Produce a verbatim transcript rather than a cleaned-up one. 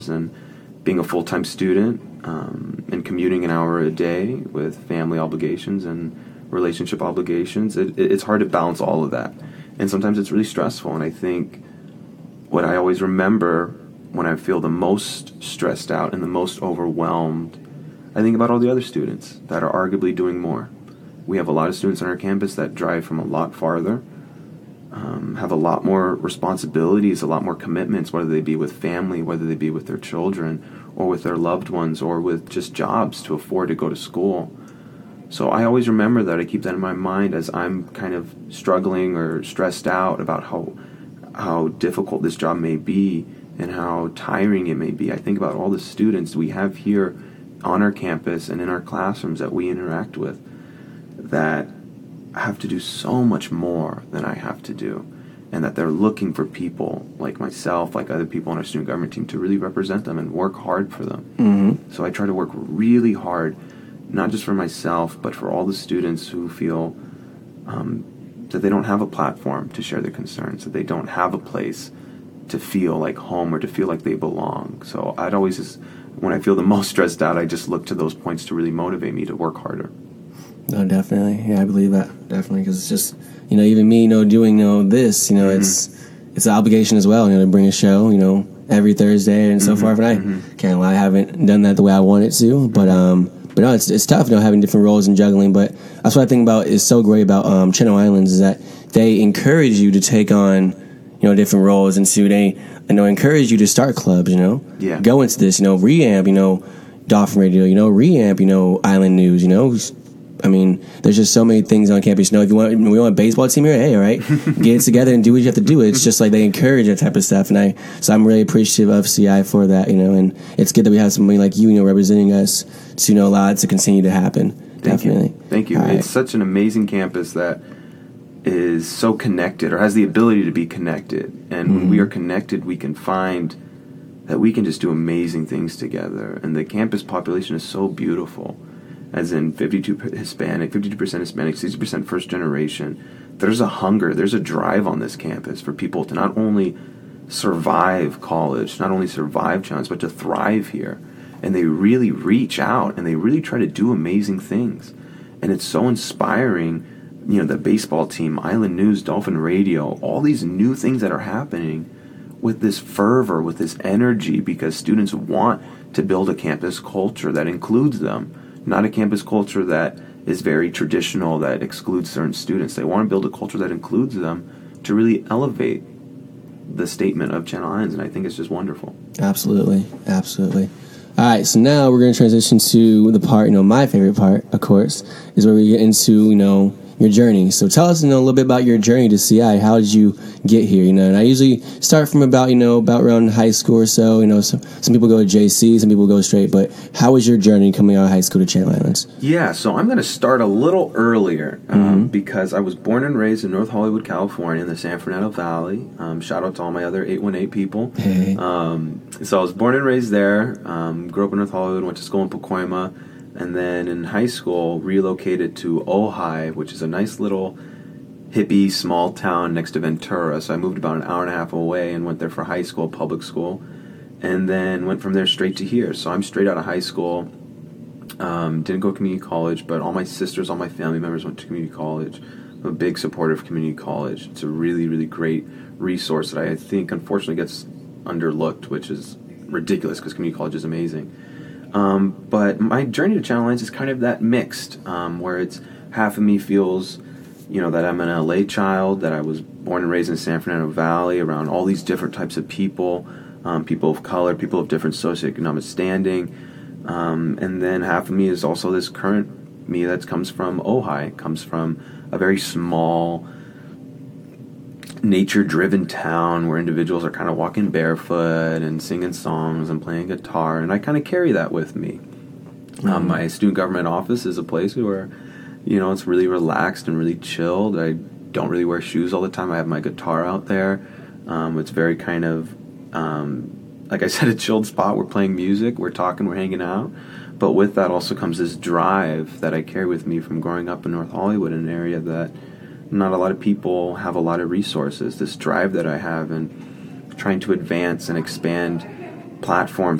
and being a full-time student um, and commuting an hour a day with family obligations and relationship obligations, it, it, it's hard to balance all of that. And sometimes it's really stressful. And I think what I always remember when I feel the most stressed out and the most overwhelmed, I think about all the other students that are arguably doing more. We have a lot of students on our campus that drive from a lot farther, um, have a lot more responsibilities, a lot more commitments, whether they be with family, whether they be with their children, or with their loved ones, or with just jobs to afford to go to school. So I always remember that. I keep that in my mind as I'm kind of struggling or stressed out about how how difficult this job may be and how tiring it may be. I think about all the students we have here on our campus and in our classrooms that we interact with that have to do so much more than I have to do, and that they're looking for people like myself, like other people on our student government team, to really represent them and work hard for them. Mm-hmm. So I try to work really hard, not just for myself, but for all the students who feel um, that they don't have a platform to share their concerns, that they don't have a place to feel like home or to feel like they belong. So I'd always just, when I feel the most stressed out, I just look to those points to really motivate me to work harder. No, definitely. Yeah, I believe that. Definitely. Because it's just, you know, even me, you know, doing, you know, this, you know, mm-hmm. it's it's an obligation as well, you know, to bring a show, you know, every Thursday and so mm-hmm. forth. And I mm-hmm. can't lie, I haven't done that the way I wanted to. But, um, but no, it's it's tough, you know, having different roles and juggling. But that's what I think about is so great about um, Channel Islands is that they encourage you to take on, you know, different roles and so they, you know, encourage you to start clubs, you know, yeah. go into this, you know, Reamp, you know, Dolphin Radio, you know, Reamp, you know, Island News, you know. I mean, there's just so many things on campus. You know, if you want, we want a baseball team here, hey, all right, get it together and do what you have to do. It's just like they encourage that type of stuff, and I, so I'm really appreciative of C I for that, you know, and it's good that we have somebody like you, you know, representing us to, you know, allow it to continue to happen. Thank Definitely. You. Thank you. All it's right. such an amazing campus that is so connected or has the ability to be connected, and mm-hmm. when we are connected, we can find that we can just do amazing things together, and the campus population is so beautiful. As in fifty-two Hispanic, fifty-two percent Hispanic, sixty percent first generation. There's a hunger, there's a drive on this campus for people to not only survive college, not only survive challenge, but to thrive here. And they really reach out and they really try to do amazing things. And it's so inspiring, you know, the baseball team, Island News, Dolphin Radio, all these new things that are happening with this fervor, with this energy, because students want to build a campus culture that includes them. Not a campus culture that is very traditional, that excludes certain students. They want to build a culture that includes them to really elevate the statement of Channel Islands, and I think it's just wonderful. Absolutely, absolutely. All right, so now we're going to transition to the part, you know, my favorite part, of course, is where we get into, you know, your journey. So tell us, you know, a little bit about your journey to C I. How did you get here? You know, and I usually start from about, you know, about around high school or so. You know, so, some people go to J C, some people go straight. But how was your journey coming out of high school to Channel Islands? Yeah, so I'm going to start a little earlier um, mm-hmm. because I was born and raised in North Hollywood, California, in the San Fernando Valley. Um, shout out to all my other eight one eight people. Hey. Um, so I was born and raised there. Um, grew up in North Hollywood, went to school in Pacoima. And then in high school, relocated to Ojai, which is a nice little hippie small town next to Ventura. So I moved about an hour and a half away and went there for high school, public school. And then went from there straight to here. So I'm straight out of high school. Um, didn't go to community college, but all my sisters, all my family members went to community college. I'm a big supporter of community college. It's a really, really great resource that I think unfortunately gets underlooked, which is ridiculous because community college is amazing. Um, but my journey to Channel Islands is kind of that mixed, um, where it's half of me feels, you know, that I'm an L A child, that I was born and raised in San Fernando Valley around all these different types of people, um, people of color, people of different socioeconomic standing, um, and then half of me is also this current me that comes from Ojai, comes from a very small, nature-driven town where individuals are kind of walking barefoot and singing songs and playing guitar, and I kind of carry that with me. Mm-hmm. Um, my student government office is a place where, you know, it's really relaxed and really chilled. I don't really wear shoes all the time. I have my guitar out there. Um, it's very kind of, um, like I said, a chilled spot. We're playing music, we're talking, we're hanging out. But with that also comes this drive that I carry with me from growing up in North Hollywood, in an area that not a lot of people have a lot of resources. This drive that I have and trying to advance and expand platform